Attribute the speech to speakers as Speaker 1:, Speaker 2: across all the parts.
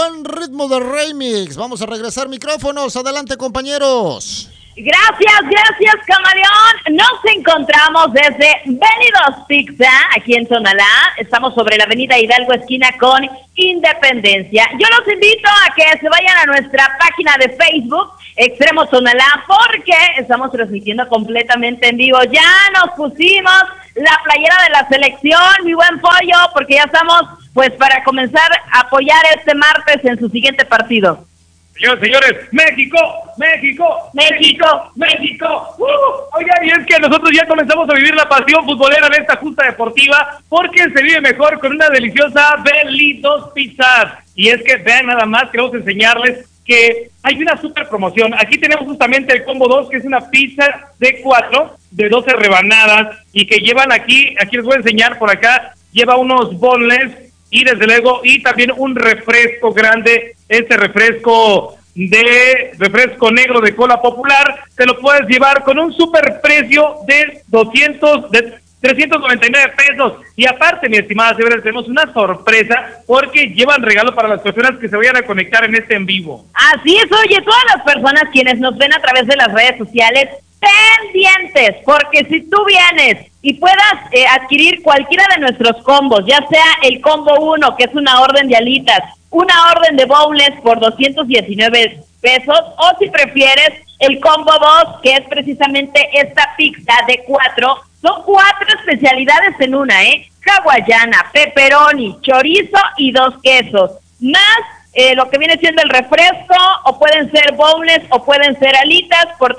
Speaker 1: buen ritmo de remix. Vamos a regresar micrófonos. Adelante, compañeros.
Speaker 2: Gracias, Camaleón. Nos encontramos desde Venidos Pizza, aquí en Tonalá. Estamos sobre la avenida Hidalgo, esquina con Independencia. Yo los invito a que se vayan a nuestra página de Facebook, Extremo Tonalá, porque estamos transmitiendo completamente en vivo. Ya nos pusimos la playera de la selección, mi buen pollo, porque ya estamos pues para comenzar a apoyar este martes en su siguiente partido.
Speaker 3: Señores, México. Oigan, y es que nosotros ya comenzamos a vivir la pasión futbolera en esta justa deportiva, porque se vive mejor con una deliciosa Venidos Pizza. Y es que vean nada más, queremos enseñarles que hay una super promoción. Aquí tenemos justamente el combo 2, que es una pizza de 4, de 12 rebanadas, y que llevan aquí les voy a enseñar por acá, lleva unos boneless, y desde luego, y también un refresco grande, este refresco negro de cola popular, te lo puedes llevar con un super precio de 399 pesos. Y aparte, mi estimada, tenemos una sorpresa, porque llevan regalo para las personas que se vayan a conectar en este en vivo.
Speaker 2: Así es, oye, todas las personas quienes nos ven a través de las redes sociales, pendientes, porque si tú vienes y puedas adquirir cualquiera de nuestros combos, ya sea el combo 1, que es una orden de alitas, una orden de boneless por 219 pesos, o si prefieres el combo 2, que es precisamente esta pizza de 4, son 4 especialidades en una, hawaiana, pepperoni, chorizo y 2 quesos, más lo que viene siendo el refresco, o pueden ser boneless o pueden ser alitas por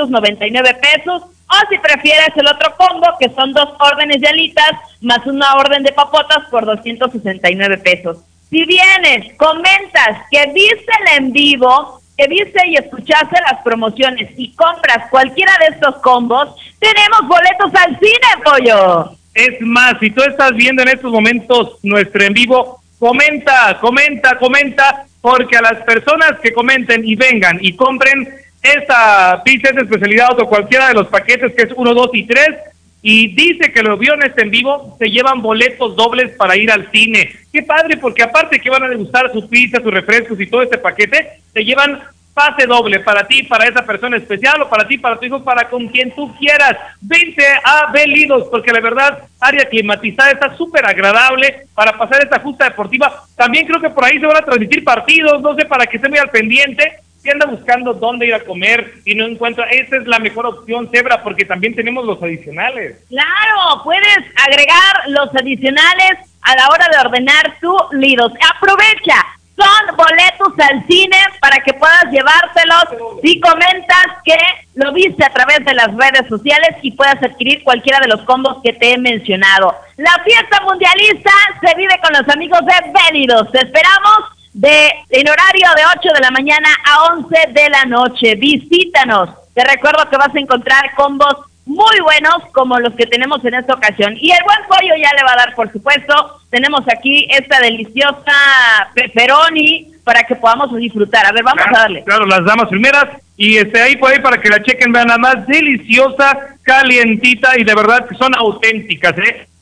Speaker 2: 399 pesos, o si prefieres el otro combo, que son 2 órdenes de alitas más una orden de papotas por 269 pesos. Si vienes, comentas que viste el en vivo, que viste y escuchaste las promociones y compras cualquiera de estos combos, tenemos boletos al cine, pollo.
Speaker 3: Es más, si tú estás viendo en estos momentos nuestro en vivo, comenta, porque a las personas que comenten y vengan y compren esta pizza, esta especialidad o cualquiera de los paquetes, que es 1, 2 y 3, y dice que lo vio en este en vivo, se llevan boletos dobles para ir al cine. Qué padre, porque aparte que van a degustar su pizza, sus refrescos y todo este paquete, te llevan pase doble para ti, para esa persona especial, o para ti, para tu hijo, para con quien tú quieras. Vente a Venidos, porque la verdad, área climatizada, está súper agradable para pasar esta justa deportiva. También creo que por ahí se van a transmitir partidos, no sé, para que esté muy al pendiente. Si anda buscando dónde ir a comer y no encuentra, esa es la mejor opción, Zebra, porque también tenemos los adicionales.
Speaker 2: Claro, puedes agregar los adicionales a la hora de ordenar tu Lidos. Aprovecha. Son boletos al cine para que puedas llevártelos si comentas que lo viste a través de las redes sociales y puedas adquirir cualquiera de los combos que te he mencionado. La fiesta mundialista se vive con los amigos de Venidos. Te esperamos en horario de 8 de la mañana a 11 de la noche. Visítanos. Te recuerdo que vas a encontrar combos muy buenos como los que tenemos en esta ocasión. Y el buen pollo ya le va a dar, por supuesto. Tenemos aquí esta deliciosa pepperoni para que podamos disfrutar. A ver, vamos a darle.
Speaker 3: Claro, las damas primeras. Y ahí por ahí para que la chequen, vean, nada más deliciosa, calientita, y de verdad que son auténticas,